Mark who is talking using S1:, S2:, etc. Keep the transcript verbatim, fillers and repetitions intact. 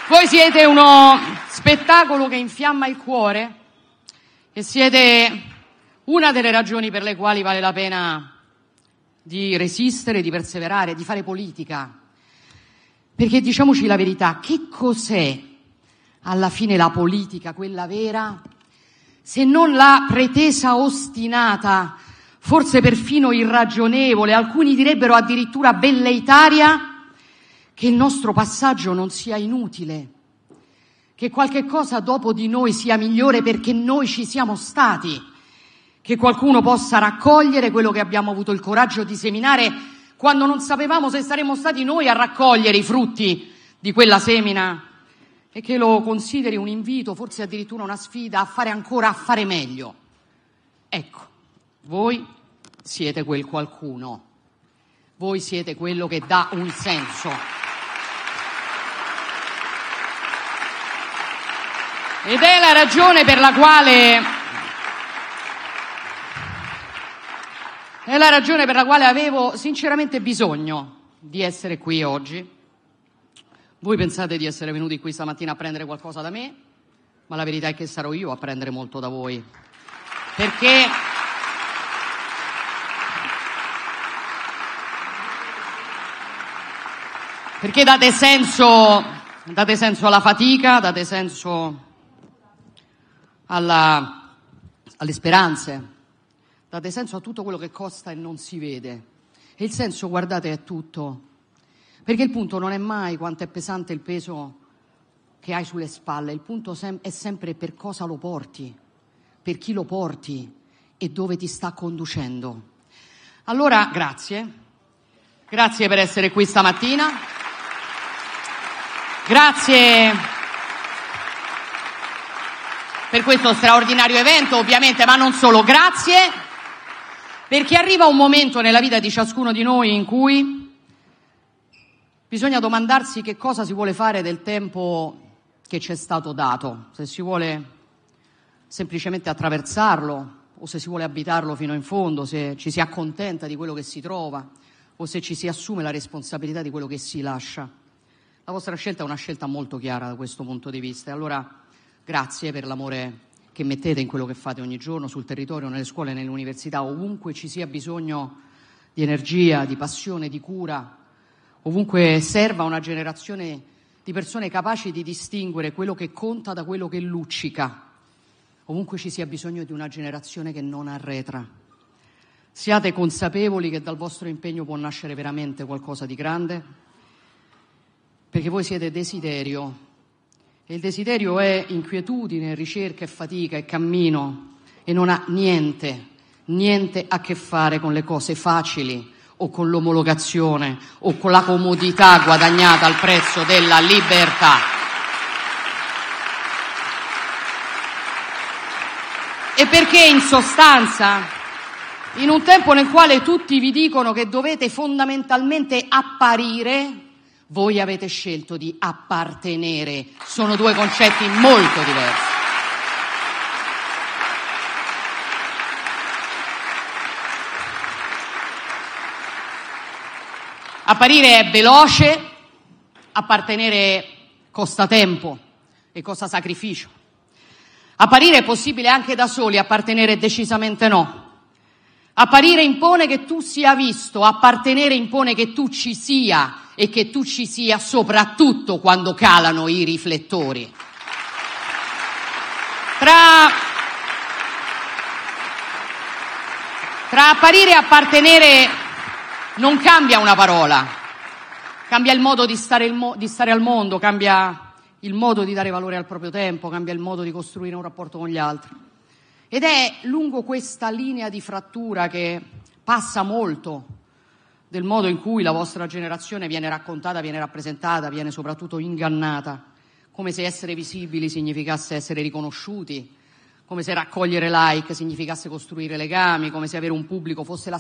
S1: Voi siete uno spettacolo che infiamma il cuore e siete una delle ragioni per le quali vale la pena di resistere, di perseverare, di fare politica. Perché diciamoci la verità, che cos'è alla fine la politica, quella vera, se non la pretesa ostinata, forse perfino irragionevole, alcuni direbbero addirittura velleitaria, che il nostro passaggio non sia inutile, che qualche cosa dopo di noi sia migliore perché noi ci siamo stati, che qualcuno possa raccogliere quello che abbiamo avuto il coraggio di seminare quando non sapevamo se saremmo stati noi a raccogliere i frutti di quella semina, e che lo consideri un invito, forse addirittura una sfida a fare ancora, a fare meglio. Ecco, voi siete quel qualcuno, voi siete quello che dà un senso. Ed è la ragione per la quale è la ragione per la quale avevo sinceramente bisogno di essere qui oggi. Voi pensate di essere venuti qui stamattina a prendere qualcosa da me, ma la verità è che sarò io a prendere molto da voi. Perché Perché date senso, date senso alla fatica, date senso alla, alle speranze, date senso a tutto quello che costa e non si vede. E il senso, guardate, è tutto. Perché il punto non è mai quanto è pesante il peso che hai sulle spalle, il punto sem- è sempre per cosa lo porti, per chi lo porti e dove ti sta conducendo. Allora, grazie. Grazie per essere qui stamattina. Grazie per questo straordinario evento, ovviamente, ma non solo. Grazie perché arriva un momento nella vita di ciascuno di noi in cui bisogna domandarsi che cosa si vuole fare del tempo che ci è stato dato, se si vuole semplicemente attraversarlo o se si vuole abitarlo fino in fondo, se ci si accontenta di quello che si trova o se ci si assume la responsabilità di quello che si lascia. La vostra scelta è una scelta molto chiara da questo punto di vista. E allora grazie per l'amore che mettete in quello che fate ogni giorno sul territorio, nelle scuole, nelle università, ovunque ci sia bisogno di energia, di passione, di cura, ovunque serva una generazione di persone capaci di distinguere quello che conta da quello che luccica, ovunque ci sia bisogno di una generazione che non arretra. Siate consapevoli che dal vostro impegno può nascere veramente qualcosa di grande, perché voi siete desiderio, e il desiderio è inquietudine, ricerca e fatica e cammino, e non ha niente, niente a che fare con le cose facili o con l'omologazione o con la comodità guadagnata al prezzo della libertà. E perché in sostanza, in un tempo nel quale tutti vi dicono che dovete fondamentalmente apparire, voi avete scelto di appartenere. Sono due concetti molto diversi. Apparire è veloce, appartenere costa tempo e costa sacrificio. Apparire è possibile anche da soli, appartenere decisamente no. Apparire impone che tu sia visto, appartenere impone che tu ci sia e che tu ci sia soprattutto quando calano i riflettori. Tra, tra apparire e appartenere non cambia una parola, cambia il modo di stare, il mo- di stare al mondo, cambia il modo di dare valore al proprio tempo, cambia il modo di costruire un rapporto con gli altri. Ed è lungo questa linea di frattura che passa molto del modo in cui la vostra generazione viene raccontata, viene rappresentata, viene soprattutto ingannata, come se essere visibili significasse essere riconosciuti, come se raccogliere like significasse costruire legami, come se avere un pubblico fosse la